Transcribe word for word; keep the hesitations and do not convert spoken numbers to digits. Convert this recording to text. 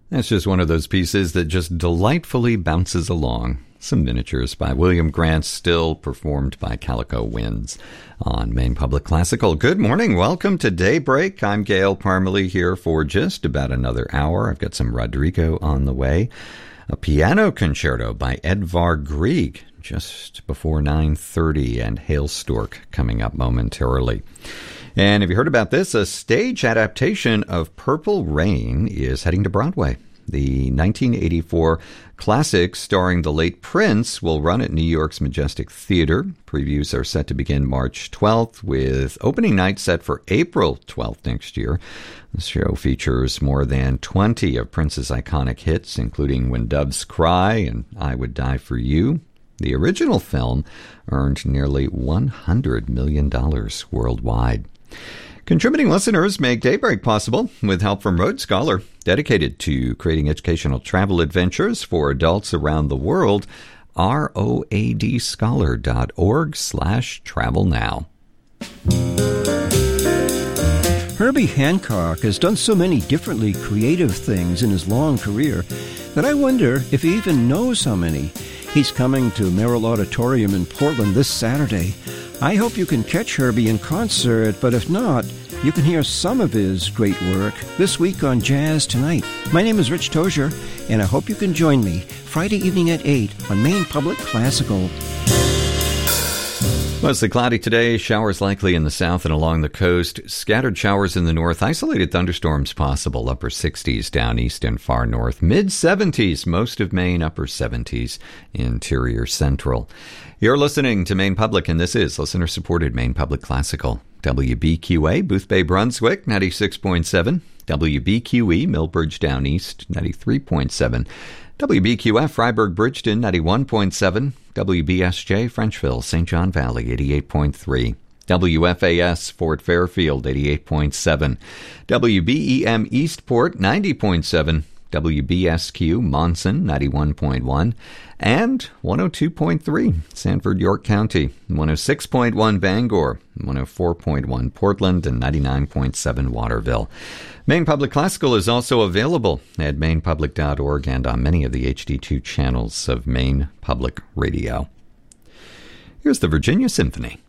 That's just one of those pieces that just delightfully bounces along. Some miniatures by William Grant, still performed by Calico Winds on Maine Public Classical. Good morning. Welcome to Daybreak. I'm Gail Parmalee here for just about another hour. I've got some Rodrigo on the way. A piano concerto by Edvard Grieg just before nine thirty, and Hailstork coming up momentarily. And have you heard about this? A stage adaptation of Purple Rain is heading to Broadway. The nineteen eighty-four classic starring the late Prince will run at New York's Majestic Theater. Previews are set to begin March twelfth, with opening night set for April twelfth next year. The show features more than twenty of Prince's iconic hits, including When Doves Cry and I Would Die for You. The original film earned nearly one hundred million dollars worldwide. Contributing listeners make Daybreak possible with help from Road Scholar, dedicated to creating educational travel adventures for adults around the world. roadscholar.org slash travel now. Herbie Hancock has done so many differently creative things in his long career that I wonder if he even knows how many. He's coming to Merrill Auditorium in Portland this Saturday. I hope you can catch Herbie in concert, but if not, you can hear some of his great work this week on Jazz Tonight. My name is Rich Tozier, and I hope you can join me Friday evening at eight on Maine Public Classical. Mostly cloudy today, showers likely in the south and along the coast, scattered showers in the north, isolated thunderstorms possible, upper sixties down east and far north, mid seventies, most of Maine, upper seventies, interior central. You're listening to Maine Public, and this is listener-supported Maine Public Classical. W B Q A, Boothbay, Brunswick, ninety-six point seven. W B Q E, Millbridge Down East, ninety-three point seven. W B Q F, Freiburg, Bridgeton, ninety-one point seven. W B S J, Frenchville, Saint John Valley, eighty-eight point three. W F A S, Fort Fairfield, eighty-eight point seven. W B E M, Eastport, ninety point seven. W B S Q, Monson, ninety-one point one. And one oh two point three, Sanford, York County, one oh six point one, Bangor, one oh four point one, Portland, and ninety-nine point seven, Waterville. Maine Public Classical is also available at maine public dot org and on many of the H D two channels of Maine Public Radio. Here's the Virginia Symphony.